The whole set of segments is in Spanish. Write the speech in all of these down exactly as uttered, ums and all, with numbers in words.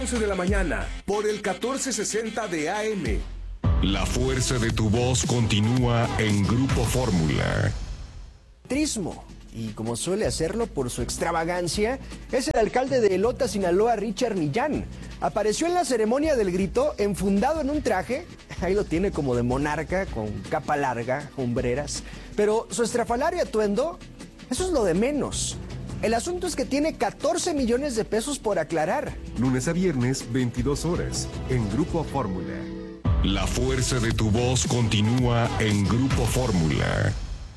once de la mañana por el catorce sesenta de A M. La fuerza de tu voz continúa en Grupo Fórmula. Trismo, y como suele hacerlo por su extravagancia, es el alcalde de Elota, Sinaloa, Richard Millán. Apareció en la ceremonia del grito enfundado en un traje, ahí lo tiene como de monarca, con capa larga, hombreras, pero su estrafalario atuendo, eso es lo de menos. El asunto es que tiene catorce millones de pesos por aclarar. Lunes a viernes, veintidós horas, en Grupo Fórmula. La fuerza de tu voz continúa en Grupo Fórmula.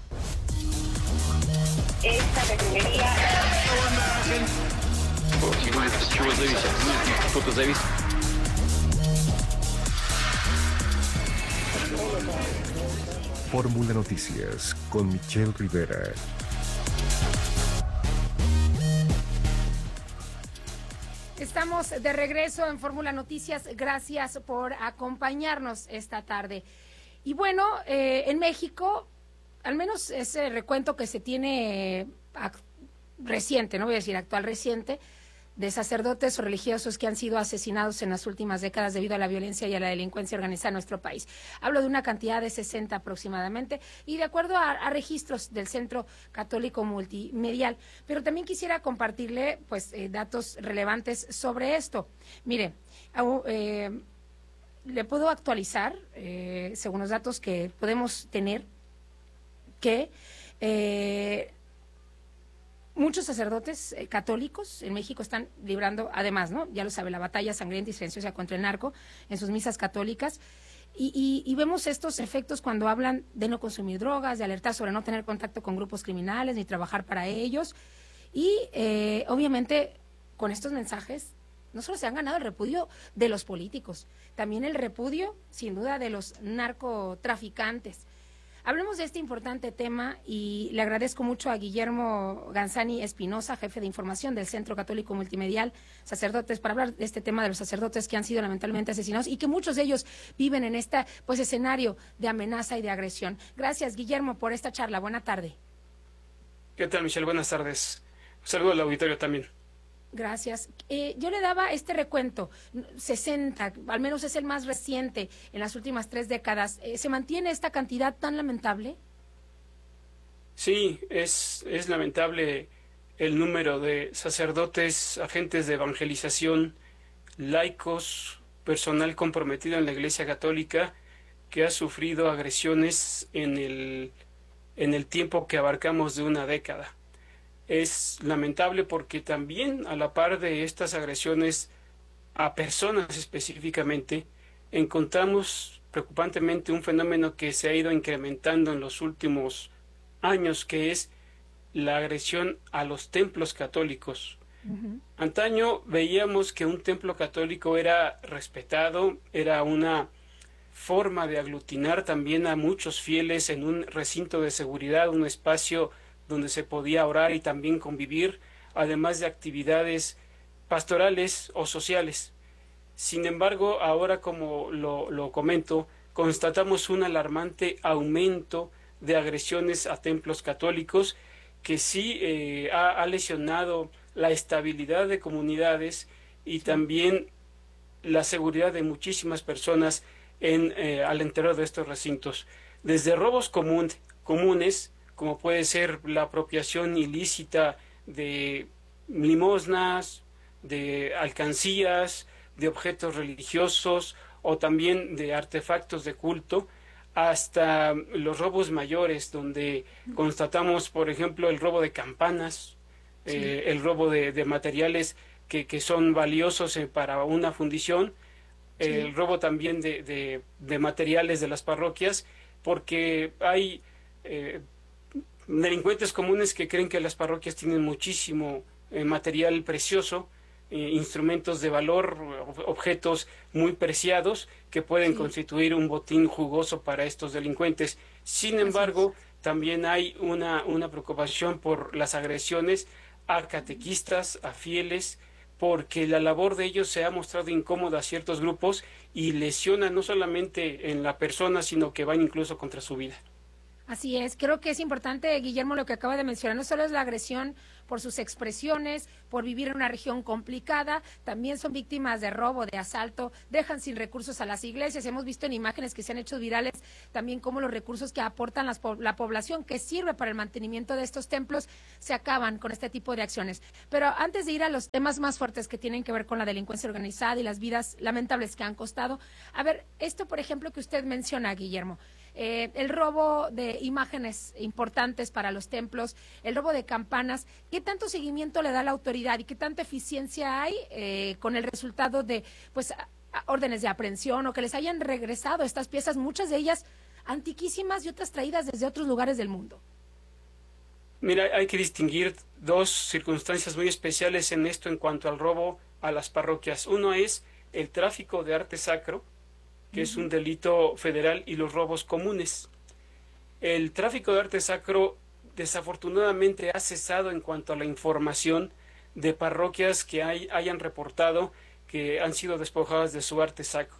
Esta refinería... Чего зависит? Что-то зависит. Fórmula Noticias con Michelle Rivera. Estamos de regreso en Fórmula Noticias. Gracias por acompañarnos esta tarde. Y bueno, eh, en México, al menos ese recuento que se tiene reciente, no voy a decir actual, reciente, de sacerdotes o religiosos que han sido asesinados en las últimas décadas debido a la violencia y a la delincuencia organizada en nuestro país. Hablo de una cantidad de sesenta aproximadamente y de acuerdo a, a registros del Centro Católico Multimedial. Pero también quisiera compartirle pues eh, datos relevantes sobre esto. Mire, eh, le puedo actualizar, eh, según los datos que podemos tener, que... Eh, Muchos sacerdotes eh, católicos en México están librando, además, ¿no? Ya lo sabe, la batalla sangrienta y silenciosa contra el narco en sus misas católicas. Y, y, y vemos estos efectos cuando hablan de no consumir drogas, de alertar sobre no tener contacto con grupos criminales ni trabajar para ellos. Y eh, obviamente con estos mensajes no solo se han ganado el repudio de los políticos, también el repudio, sin duda, de los narcotraficantes. Hablemos de este importante tema y le agradezco mucho a Guillermo Ganzani Espinosa, jefe de información del Centro Católico Multimedial, sacerdotes, para hablar de este tema de los sacerdotes que han sido lamentablemente asesinados y que muchos de ellos viven en este pues, escenario de amenaza y de agresión. Gracias, Guillermo, por esta charla. Buena tarde. ¿Qué tal, Michelle? Buenas tardes. Un saludo al auditorio también. Gracias. Eh, yo le daba este recuento, sesenta, al menos es el más reciente en las últimas tres décadas. Eh, ¿Se mantiene esta cantidad tan lamentable? Sí, es, es lamentable el número de sacerdotes, agentes de evangelización, laicos, personal comprometido en la Iglesia Católica que ha sufrido agresiones en el, en el tiempo que abarcamos de una década. Es lamentable porque también a la par de estas agresiones a personas específicamente, encontramos preocupantemente un fenómeno que se ha ido incrementando en los últimos años, que es la agresión a los templos católicos. Uh-huh. Antaño veíamos que un templo católico era respetado, era una forma de aglutinar también a muchos fieles en un recinto de seguridad, un espacio donde se podía orar y también convivir, además de actividades pastorales o sociales. Sin embargo, ahora, como lo, lo comento, constatamos un alarmante aumento de agresiones a templos católicos que sí eh, ha, ha lesionado la estabilidad de comunidades y también la seguridad de muchísimas personas en, eh, al interior de estos recintos. Desde robos común, comunes, como puede ser la apropiación ilícita de limosnas, de alcancías, de objetos religiosos o también de artefactos de culto, hasta los robos mayores, donde constatamos, por ejemplo, el robo de campanas, sí. eh, el robo de, de materiales que, que son valiosos eh, para una fundición, sí. el robo también de, de, de materiales de las parroquias, porque hay... Eh, delincuentes comunes que creen que las parroquias tienen muchísimo eh, material precioso, eh, instrumentos de valor, objetos muy preciados que pueden sí. constituir un botín jugoso para estos delincuentes. Sin embargo, también hay una, una preocupación por las agresiones a catequistas, a fieles, porque la labor de ellos se ha mostrado incómoda a ciertos grupos y lesiona no solamente en la persona, sino que van incluso contra su vida. Así es, creo que es importante, Guillermo, lo que acaba de mencionar, no solo es la agresión por sus expresiones, por vivir en una región complicada, también son víctimas de robo, de asalto, dejan sin recursos a las iglesias. Hemos visto en imágenes que se han hecho virales también cómo los recursos que aportan las, la población, que sirve para el mantenimiento de estos templos, se acaban con este tipo de acciones. Pero antes de ir a los temas más fuertes que tienen que ver con la delincuencia organizada y las vidas lamentables que han costado, a ver, esto, por ejemplo, que usted menciona, Guillermo, Eh, el robo de imágenes importantes para los templos, el robo de campanas, ¿qué tanto seguimiento le da la autoridad y qué tanta eficiencia hay eh, con el resultado de pues a, a órdenes de aprehensión o que les hayan regresado estas piezas, muchas de ellas antiquísimas y otras traídas desde otros lugares del mundo? Mira, hay que distinguir dos circunstancias muy especiales en esto en cuanto al robo a las parroquias. Uno es el tráfico de arte sacro, que es un delito federal, y los robos comunes. El tráfico de arte sacro desafortunadamente ha cesado en cuanto a la información de parroquias que hay, hayan reportado que han sido despojadas de su arte sacro.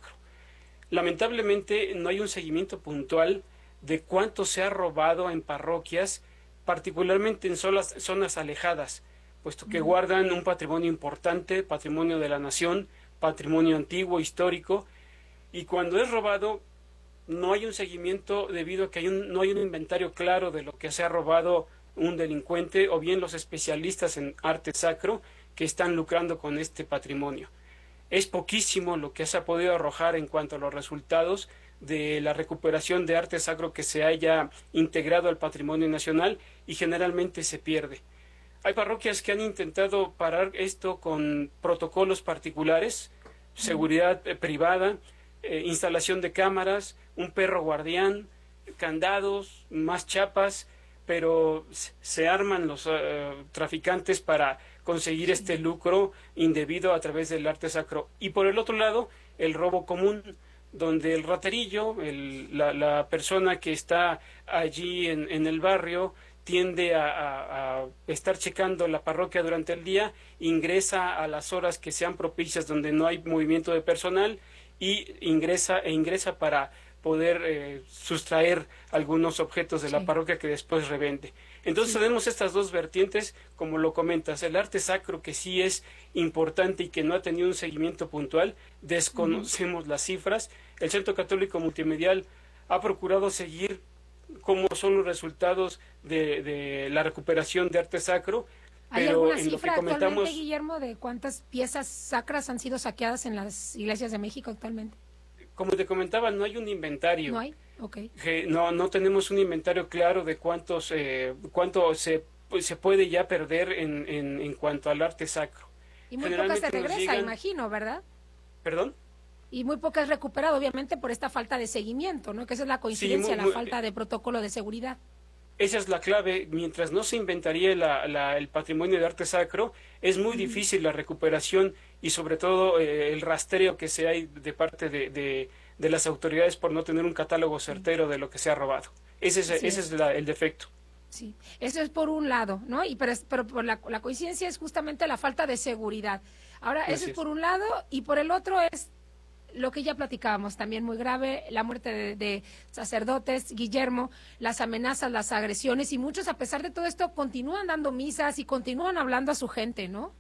Lamentablemente no hay un seguimiento puntual de cuánto se ha robado en parroquias, particularmente en zonas, zonas alejadas, puesto que guardan un patrimonio importante, patrimonio de la nación, patrimonio antiguo, histórico. Y cuando es robado, no hay un seguimiento debido a que hay un, no hay un inventario claro de lo que se ha robado un delincuente o bien los especialistas en arte sacro que están lucrando con este patrimonio. Es poquísimo lo que se ha podido arrojar en cuanto a los resultados de la recuperación de arte sacro que se haya integrado al patrimonio nacional y generalmente se pierde. Hay parroquias que han intentado parar esto con protocolos particulares, seguridad eh, privada, Eh, instalación de cámaras, un perro guardián, candados, más chapas, pero se arman los uh, traficantes para conseguir este lucro indebido a través del arte sacro. Y por el otro lado, el robo común, donde el raterillo, el, la, la persona que está allí en, en el barrio, tiende a, a, a estar checando la parroquia durante el día, ingresa a las horas que sean propicias donde no hay movimiento de personal, y ingresa e ingresa para poder eh, sustraer algunos objetos de la sí. parroquia que después revende. Entonces sí. tenemos estas dos vertientes, como lo comentas, el arte sacro, que sí es importante y que no ha tenido un seguimiento puntual, desconocemos uh-huh. las cifras. El Centro Católico Multimedial ha procurado seguir cómo son los resultados de, de la recuperación de arte sacro. ¿Hay Pero alguna en cifra lo que comentamos, actualmente, Guillermo, de cuántas piezas sacras han sido saqueadas en las iglesias de México actualmente? Como te comentaba, no hay un inventario. ¿No hay? Okay. No, no tenemos un inventario claro de cuántos, eh, cuánto se, pues, se puede ya perder en, en, en cuanto al arte sacro. Y muy pocas se regresa, llegan... imagino, ¿verdad? ¿Perdón? Y muy pocas recuperado, obviamente, por esta falta de seguimiento, ¿no? Que esa es la coincidencia, sí, muy, muy... la falta de protocolo de seguridad. Esa es la clave. Mientras no se inventaría la, la, el patrimonio de arte sacro, es muy uh-huh. difícil la recuperación y sobre todo eh, el rastreo que se hay de parte de, de, de las autoridades por no tener un catálogo certero de lo que se ha robado. Ese es, sí, ese es la, el defecto. Sí, eso es por un lado, ¿no? Y pero, pero por la, la coincidencia es justamente la falta de seguridad. Ahora, eso es por un lado, y por el otro es lo que ya platicábamos, también muy grave, la muerte de, de sacerdotes, Guillermo, las amenazas, las agresiones, y muchos, a pesar de todo esto, continúan dando misas y continúan hablando a su gente, ¿no?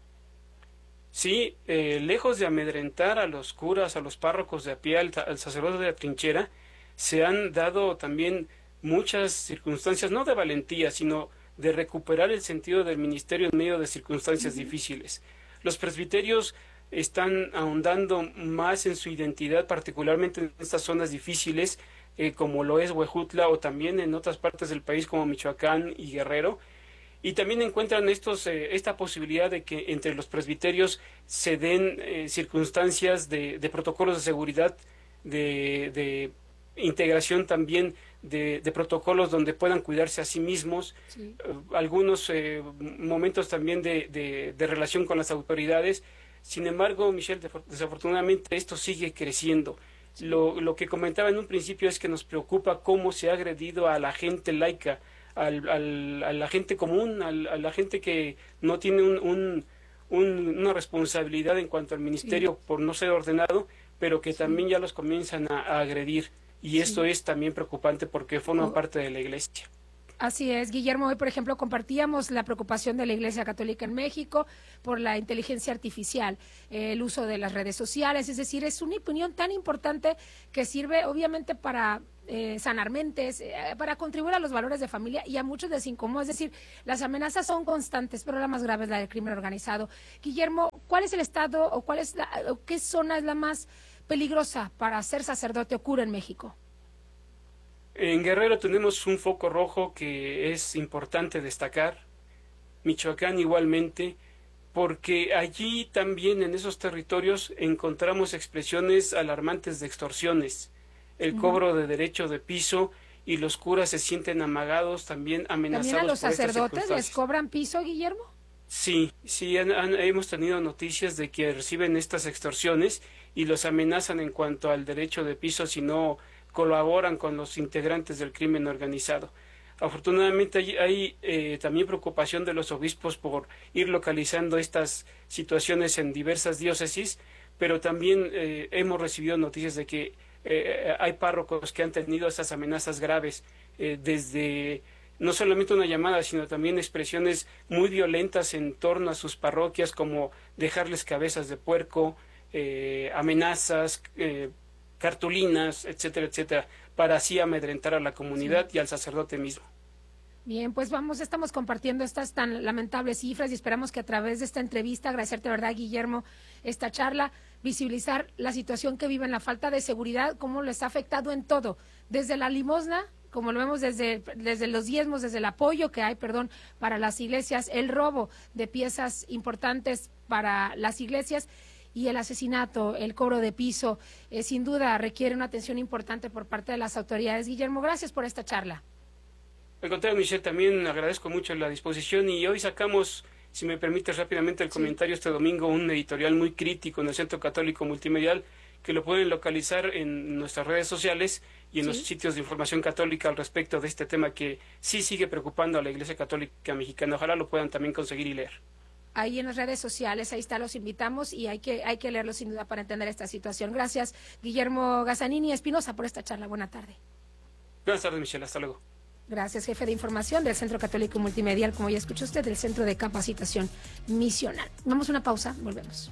Sí, eh, lejos de amedrentar a los curas, a los párrocos de a pie, al, al sacerdote de la trinchera, se han dado también muchas circunstancias, no de valentía, sino de recuperar el sentido del ministerio en medio de circunstancias uh-huh. difíciles. Los presbiterios están ahondando más en su identidad, particularmente en estas zonas difíciles, eh, como lo es Huejutla, o también en otras partes del país como Michoacán y Guerrero, y también encuentran estos eh, esta posibilidad de que entre los presbiterios se den eh, circunstancias de, de protocolos de seguridad, de, de integración también de, de protocolos donde puedan cuidarse a sí mismos, sí. eh, algunos eh, momentos también de, de, de relación con las autoridades. Sin embargo, Michelle, desafortunadamente esto sigue creciendo. Sí. Lo, lo que comentaba en un principio es que nos preocupa cómo se ha agredido a la gente laica, al, al, a la gente común, al, a la gente que no tiene un, un, un, una responsabilidad en cuanto al ministerio sí. por no ser ordenado, pero que sí. también ya los comienzan a, a agredir. y esto sí es también preocupante porque forman oh. parte de la Iglesia. Así es, Guillermo. Hoy, por ejemplo, compartíamos la preocupación de la Iglesia Católica en México por la inteligencia artificial, eh, el uso de las redes sociales, es decir, es una opinión tan importante que sirve obviamente para eh, sanar mentes, eh, para contribuir a los valores de familia y a muchos les incomoda, es decir, las amenazas son constantes, pero la más grave es la del crimen organizado. Guillermo, ¿cuál es el estado o cuál es la, o qué zona es la más peligrosa para ser sacerdote o cura en México? En Guerrero tenemos un foco rojo que es importante destacar, Michoacán igualmente, porque allí también en esos territorios encontramos expresiones alarmantes de extorsiones, el uh-huh. cobro de derecho de piso y los curas se sienten amagados, también amenazados. ¿También a los por sacerdotes les cobran piso, Guillermo? Sí, sí, han, han, hemos tenido noticias de que reciben estas extorsiones y los amenazan en cuanto al derecho de piso si no colaboran con los integrantes del crimen organizado. Afortunadamente hay, hay eh, también preocupación de los obispos por ir localizando estas situaciones en diversas diócesis, pero también eh, hemos recibido noticias de que eh, hay párrocos que han tenido esas amenazas graves, eh, desde no solamente una llamada, sino también expresiones muy violentas en torno a sus parroquias, como dejarles cabezas de puerco, eh, amenazas, eh, cartulinas, etcétera, etcétera, para así amedrentar a la comunidad sí. y al sacerdote mismo. Bien, pues vamos, estamos compartiendo estas tan lamentables cifras y esperamos que a través de esta entrevista, agradecerte, ¿verdad, Guillermo, esta charla, visibilizar la situación que viven, la falta de seguridad, cómo les ha afectado en todo, desde la limosna, como lo vemos desde, desde los diezmos, desde el apoyo que hay, perdón, para las iglesias, el robo de piezas importantes para las iglesias, y el asesinato, el cobro de piso, eh, sin duda requiere una atención importante por parte de las autoridades. Guillermo, gracias por esta charla. Al contrario, Michelle, también agradezco mucho la disposición y hoy sacamos, si me permites rápidamente el comentario, sí. este domingo un editorial muy crítico en el Centro Católico Multimedial que lo pueden localizar en nuestras redes sociales y en sí. los sitios de información católica al respecto de este tema que sí sigue preocupando a la Iglesia Católica Mexicana. Ojalá lo puedan también conseguir y leer. Ahí en las redes sociales, ahí está, los invitamos y hay que hay que leerlo sin duda para entender esta situación. Gracias, Guillermo Gazzanini Espinosa, por esta charla. Buena tarde. Buenas tardes, Michelle. Hasta luego. Gracias, jefe de información del Centro Católico Multimedial, como ya escuchó usted, del Centro de Capacitación Misional. Vamos a una pausa, volvemos.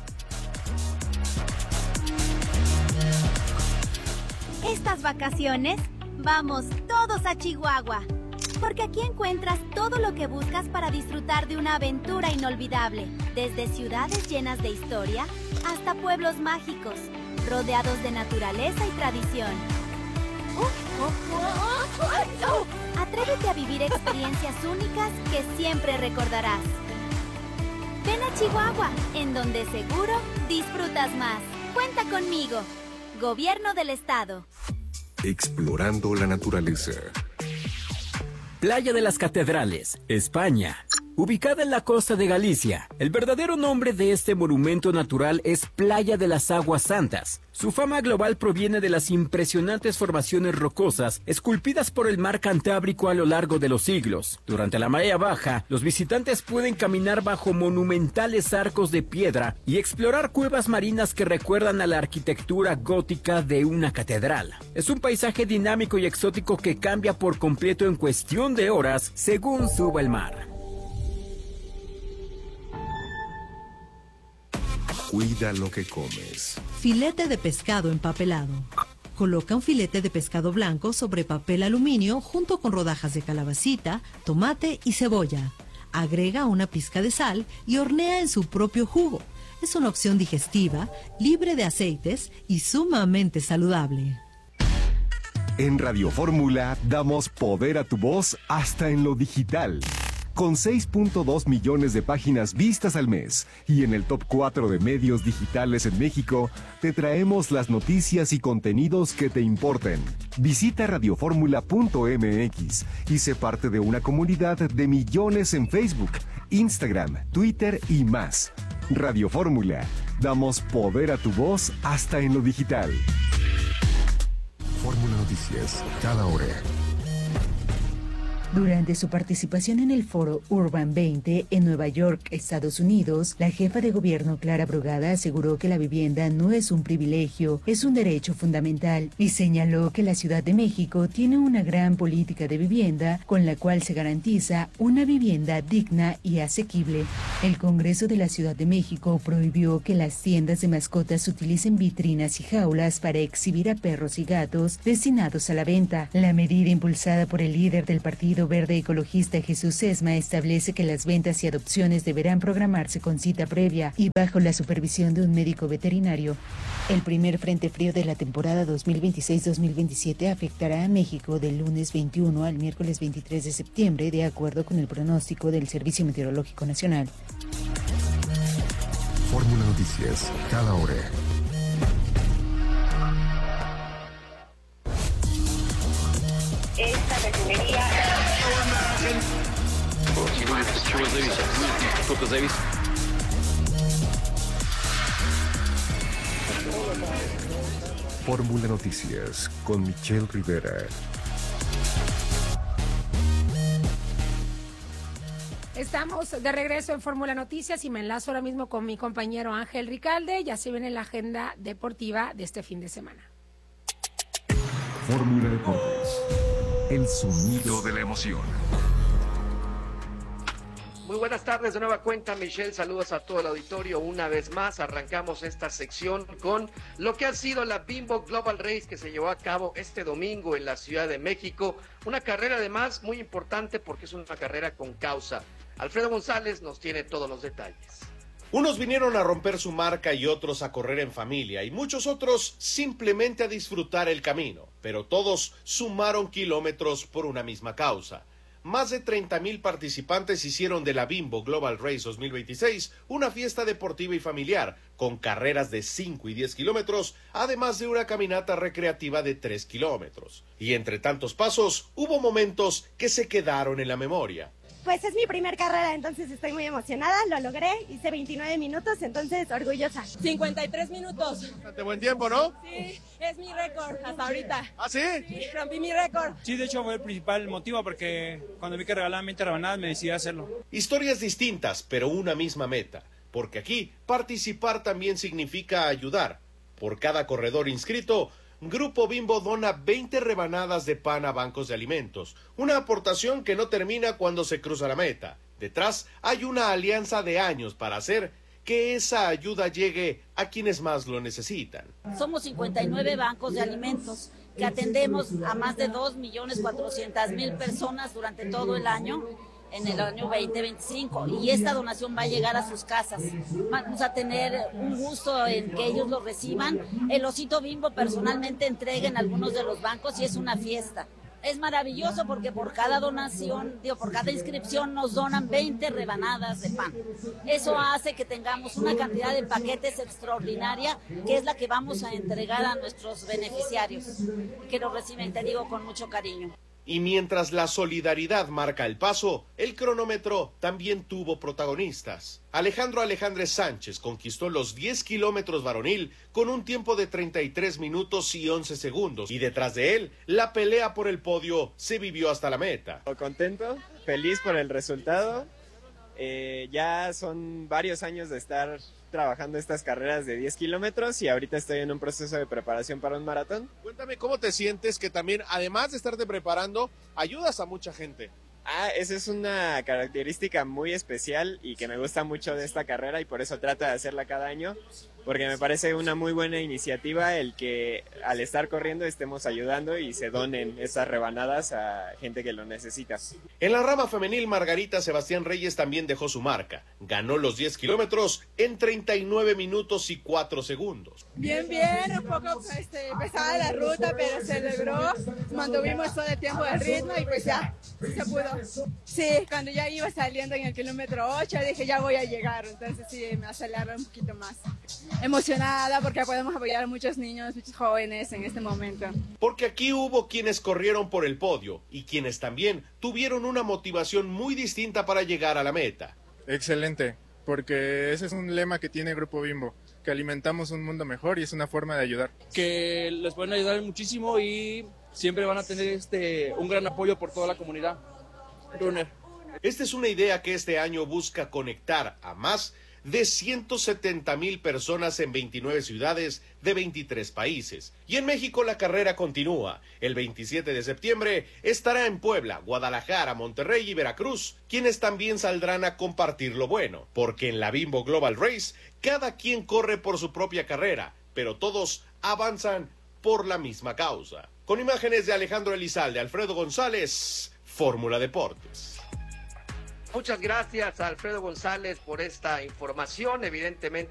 Estas vacaciones, vamos todos a Chihuahua. Porque aquí encuentras todo lo que buscas para disfrutar de una aventura inolvidable, desde ciudades llenas de historia hasta pueblos mágicos, rodeados de naturaleza y tradición. Atrévete a vivir experiencias únicas que siempre recordarás. Ven a Chihuahua, en donde seguro disfrutas más. Cuenta conmigo. Gobierno del Estado. Explorando la naturaleza. Playa de las Catedrales, España. Ubicada en la costa de Galicia, el verdadero nombre de este monumento natural es Playa de las Aguas Santas. Su fama global proviene de las impresionantes formaciones rocosas esculpidas por el mar Cantábrico a lo largo de los siglos. Durante la marea baja, los visitantes pueden caminar bajo monumentales arcos de piedra y explorar cuevas marinas que recuerdan a la arquitectura gótica de una catedral. Es un paisaje dinámico y exótico que cambia por completo en cuestión de horas según suba el mar. Cuida lo que comes. Filete de pescado empapelado. Coloca un filete de pescado blanco sobre papel aluminio junto con rodajas de calabacita, tomate y cebolla. Agrega una pizca de sal y hornea en su propio jugo. Es una opción digestiva, libre de aceites y sumamente saludable. En Radio Fórmula damos poder a tu voz hasta en lo digital. Con seis punto dos millones de páginas vistas al mes y en el top cuatro de medios digitales en México, te traemos las noticias y contenidos que te importen. Visita radioformula punto m x y sé parte de una comunidad de millones en Facebook, Instagram, Twitter y más. Radio Fórmula, damos poder a tu voz hasta en lo digital. Fórmula Noticias, cada hora. Durante su participación en el foro Urban veinte en Nueva York, Estados Unidos, la jefa de gobierno Clara Brugada aseguró que la vivienda no es un privilegio, es un derecho fundamental y señaló que la Ciudad de México tiene una gran política de vivienda con la cual se garantiza una vivienda digna y asequible. El Congreso de la Ciudad de México prohibió que las tiendas de mascotas utilicen vitrinas y jaulas para exhibir a perros y gatos destinados a la venta. La medida impulsada por el líder del Partido Verde Ecologista Jesús Sesma establece que las ventas y adopciones deberán programarse con cita previa y bajo la supervisión de un médico veterinario. El primer frente frío de la temporada dos mil veintiséis dos mil veintisiete afectará a México del lunes veintiuno al miércoles veintitrés de septiembre, de acuerdo con el pronóstico del Servicio Meteorológico Nacional. Fórmula Noticias, cada hora. Esta refinería... Fórmula Noticias con Michelle Rivera. Estamos de regreso en Fórmula Noticias y me enlazo ahora mismo con mi compañero Ángel Ricalde. Ya se viene la agenda deportiva de este fin de semana. Fórmula Deportes, el sonido de la emoción. Muy buenas tardes de nueva cuenta, Michelle. Saludos a todo el auditorio. Una vez más arrancamos esta sección con lo que ha sido la Bimbo Global Race que se llevó a cabo este domingo en la Ciudad de México. Una carrera además muy importante porque es una carrera con causa. Alfredo González nos tiene todos los detalles. Unos vinieron a romper su marca y otros a correr en familia y muchos otros simplemente a disfrutar el camino, pero todos sumaron kilómetros por una misma causa. Más de treinta mil participantes hicieron de la Bimbo Global Race dos mil veintiséis una fiesta deportiva y familiar, con carreras de cinco y diez kilómetros, además de una caminata recreativa de tres kilómetros. Y entre tantos pasos, hubo momentos que se quedaron en la memoria. Pues es mi primer carrera, entonces estoy muy emocionada, lo logré, hice veintinueve minutos, entonces orgullosa. cincuenta y tres minutos. Bastante buen tiempo, ¿no? Sí, es mi récord hasta ahorita. ¿Ah, sí? Sí, rompí mi récord. Sí, de hecho fue el principal motivo porque cuando vi que regalaban veinte rebanadas me decidí a hacerlo. Historias distintas, pero una misma meta, porque aquí participar también significa ayudar. Por cada corredor inscrito, Grupo Bimbo dona veinte rebanadas de pan a bancos de alimentos, una aportación que no termina cuando se cruza la meta. Detrás hay una alianza de años para hacer que esa ayuda llegue a quienes más lo necesitan. Somos cincuenta y nueve bancos de alimentos que atendemos a más de dos millones cuatrocientas mil personas durante todo el año, en el año veinte veinticinco, y esta donación va a llegar a sus casas. Vamos a tener un gusto en que ellos lo reciban. El osito Bimbo personalmente entrega en algunos de los bancos y es una fiesta. Es maravilloso porque por cada donación, digo, por cada inscripción nos donan veinte rebanadas de pan. Eso hace que tengamos una cantidad de paquetes extraordinaria, que es la que vamos a entregar a nuestros beneficiarios, que lo reciben, te digo, con mucho cariño. Y mientras la solidaridad marca el paso, el cronómetro también tuvo protagonistas. Alejandro Alejandre Sánchez conquistó los diez kilómetros varonil con un tiempo de treinta y tres minutos y once segundos. Y detrás de él, la pelea por el podio se vivió hasta la meta. Contento, feliz por el resultado. Eh, ya son varios años de estar trabajando estas carreras de diez kilómetros y ahorita estoy en un proceso de preparación para un maratón. Cuéntame, ¿cómo te sientes que también, además de estarte preparando, ayudas a mucha gente? Ah, esa es una característica muy especial y que me gusta mucho de esta carrera y por eso trato de hacerla cada año, porque me parece una muy buena iniciativa el que al estar corriendo estemos ayudando y se donen esas rebanadas a gente que lo necesita. En la rama femenil, Margarita Sebastián Reyes también dejó su marca. Ganó los diez kilómetros en treinta y nueve minutos y cuatro segundos. Bien, bien, un poco este, pesada la ruta, pero se logró. Mantuvimos todo el tiempo de ritmo y pues ya, se pudo. Sí, cuando ya iba saliendo en el kilómetro ocho dije ya voy a llegar, entonces sí, me aceleraron un poquito más. Emocionada porque podemos apoyar a muchos niños, muchos jóvenes en este momento. Porque aquí hubo quienes corrieron por el podio y quienes también tuvieron una motivación muy distinta para llegar a la meta. Excelente, porque ese es un lema que tiene Grupo Bimbo, que alimentamos un mundo mejor y es una forma de ayudar. Que les pueden ayudar muchísimo y siempre van a tener este un gran apoyo por toda la comunidad. Runner. Esta es una idea que este año busca conectar a más de ciento setenta mil personas en veintinueve ciudades de veintitrés países. Y en México la carrera continúa. El veintisiete de septiembre estará en Puebla, Guadalajara, Monterrey y Veracruz, quienes también saldrán a compartir lo bueno, porque en la Bimbo Global Race cada quien corre por su propia carrera, pero todos avanzan por la misma causa. Con imágenes de Alejandro Elizalde, Alfredo González, Fórmula Deportes. Muchas gracias a Alfredo González por esta información. Evidentemente